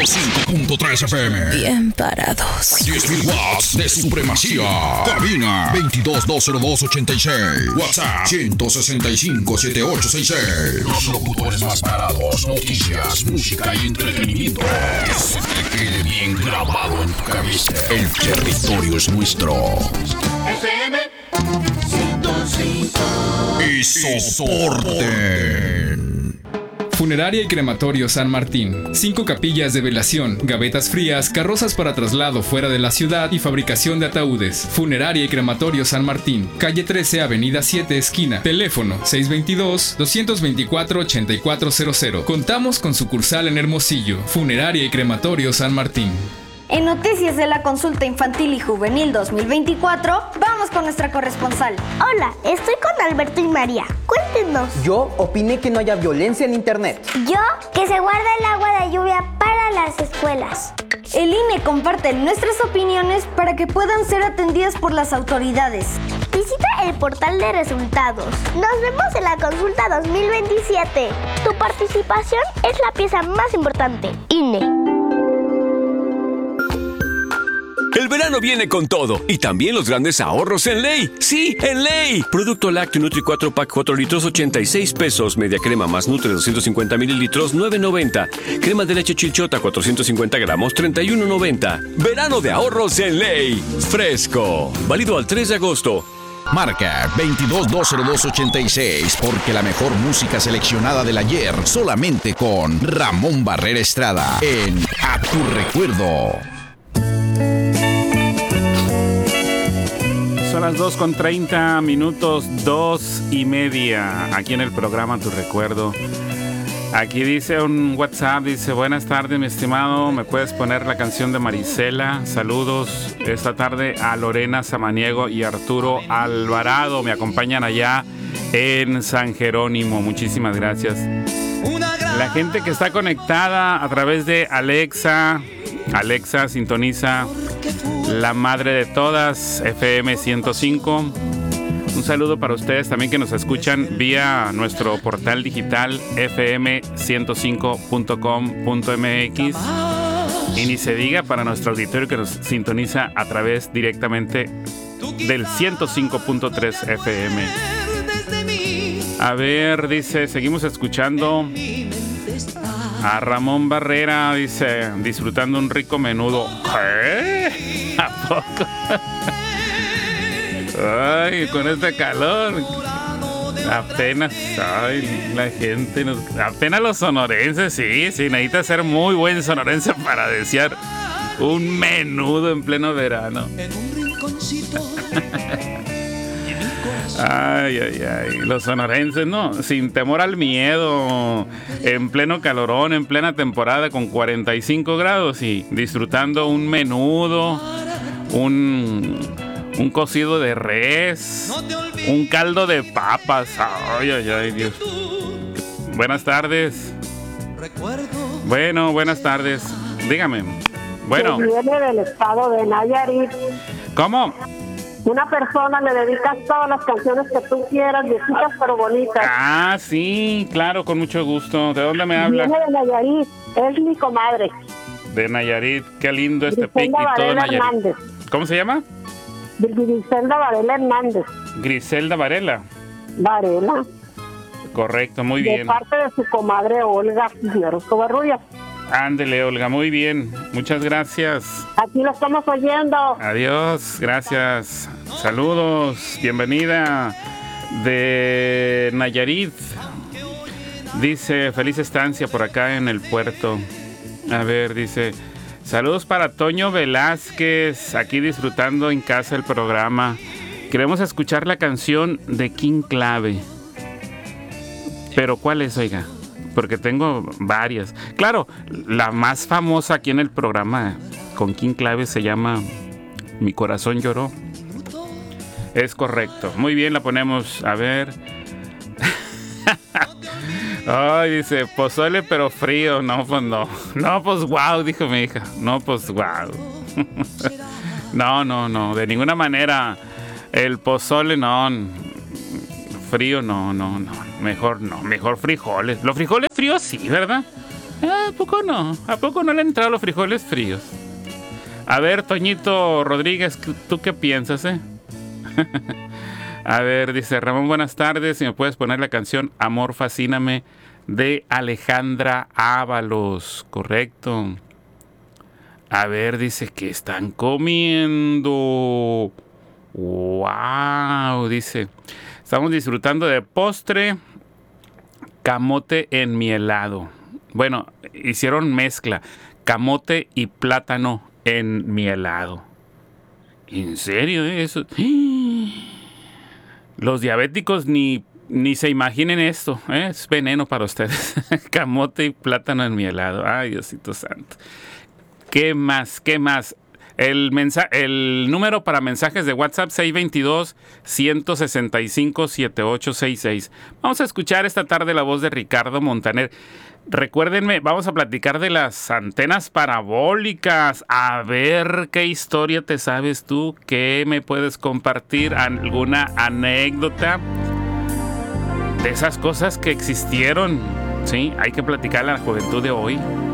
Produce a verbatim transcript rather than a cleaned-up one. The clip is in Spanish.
cinco punto tres F M. Bien parados. diez mil watts de supremacía. Cabina veintidós dos cero dos ochenta y seis. WhatsApp ciento sesenta y cinco setenta y ocho sesenta y seis. Los locutores más parados. Noticias, música y entretenimiento. Que se te quede bien grabado en tu cabeza. El territorio es nuestro. F M ciento cinco. Y soporten. Funeraria y Crematorio San Martín. Cinco capillas de velación, gavetas frías, carrozas para traslado fuera de la ciudad y fabricación de ataúdes. Funeraria y Crematorio San Martín. Calle trece, Avenida siete, esquina. Teléfono seis dos dos, dos dos cuatro, ocho cuatro cero cero. Contamos con sucursal en Hermosillo. Funeraria y Crematorio San Martín. En Noticias de la Consulta Infantil y Juvenil dos mil veinticuatro, vamos con nuestra corresponsal. Hola, estoy con Alberto y María. Cuéntenos. Yo opiné que no haya violencia en internet. Yo, que se guarda el agua de lluvia para las escuelas. El I N E comparte nuestras opiniones para que puedan ser atendidas por las autoridades. Visita el portal de resultados. Nos vemos en la consulta dos mil veintisiete. Tu participación es la pieza más importante. I N E. El verano viene con todo y también los grandes ahorros en Ley. ¡Sí, en Ley! Producto lácteo Nutri cuatro pack cuatro litros, ochenta y seis pesos. Media crema más Nutri doscientos cincuenta mililitros, nueve noventa. Crema de leche Chilchota cuatrocientos cincuenta gramos, treinta y uno noventa. Verano de ahorros en Ley. Fresco. Válido al tres de agosto. Marca veintidós dos cero dos ochenta y seis, porque la mejor música seleccionada del ayer solamente con Ramón Barrera Estrada en A Tu Recuerdo. Son las dos con treinta minutos, dos y media, aquí en el programa Tu Recuerdo. Aquí dice un WhatsApp, dice: buenas tardes, mi estimado, ¿me puedes poner la canción de Marisela? Saludos esta tarde a Lorena Samaniego y Arturo Alvarado, me acompañan allá en San Jerónimo, muchísimas gracias. La gente que está conectada a través de Alexa, Alexa sintoniza la madre de todas, F M ciento cinco. Un saludo para ustedes también que nos escuchan vía nuestro portal digital F M ciento cinco punto com punto m x. Y ni se diga para nuestro auditorio que nos sintoniza a través directamente del ciento cinco punto tres F M. A ver, dice, seguimos escuchando a Ramón Barrera, dice, disfrutando un rico menudo. ¿Qué? ¿A poco? Ay, con este calor. Apenas, ay, la gente, nos, apenas los sonorenses, sí, sí, necesita ser muy buen sonorense para desear un menudo en pleno verano. Ay, ay, ay, los sonorenses, ¿no? Sin temor al miedo, en pleno calorón, en plena temporada con cuarenta y cinco grados y disfrutando un menudo, un, un cocido de res, un caldo de papas. Ay, ay, ay, Dios. Buenas tardes. Bueno, buenas tardes. Dígame. Bueno. Viene del estado de Nayarit. ¿Cómo? Una persona le dedicas todas las canciones que tú quieras, viejitas pero bonitas. Ah, sí, claro, con mucho gusto. ¿De dónde me habla? Viene de Nayarit, es mi comadre. De Nayarit, qué lindo este Griselda pic y todo Varela Nayarit. Hernández. ¿Cómo se llama? Griselda Varela Hernández. Griselda Varela. Varela. Correcto, muy De bien. parte de su comadre Olga Cisneros Covarrubias. Ándele, Olga, muy bien. Muchas gracias. Aquí lo estamos oyendo. Adiós, gracias. Saludos, bienvenida de Nayarit. Dice, feliz estancia por acá en el puerto. A ver, dice, saludos para Toño Velázquez, aquí disfrutando en casa el programa. Queremos escuchar la canción de King Clave. Pero ¿cuál es, oiga? Porque tengo varias. Claro, la más famosa aquí en el programa con King Clave se llama Mi corazón lloró. Es correcto. Muy bien, la ponemos. A ver. Ay, dice, pozole pero frío. No, pues no. No, pues wow, dijo mi hija. No, pues wow. No, no, no. De ninguna manera. El pozole no. Frío no, no, no. Mejor no. Mejor frijoles. Los frijoles fríos sí, ¿verdad? ¿A poco no? ¿A poco no le han entrado los frijoles fríos? A ver, Toñito Rodríguez, ¿tú qué piensas, eh? A ver, dice Ramón, buenas tardes. Si me puedes poner la canción Amor Fascíname de Alejandra Ábalos. Correcto. A ver, dice que están comiendo. Wow, dice. Estamos disfrutando de postre camote enmielado. Bueno, hicieron mezcla. Camote y plátano enmielado. ¿En serio? Eso. Los diabéticos ni, ni se imaginen esto, ¿eh? Es veneno para ustedes. Camote y plátano enmielado. Ay, Diosito santo. ¿Qué más? ¿Qué más? El, mensa- el número para mensajes de WhatsApp seis dos dos, uno seis cinco, siete ocho seis seis. Vamos a escuchar esta tarde la voz de Ricardo Montaner. Recuérdenme, vamos a platicar de las antenas parabólicas. A ver qué historia te sabes tú, qué me puedes compartir, alguna anécdota de esas cosas que existieron. Sí, hay que platicar a la juventud de hoy.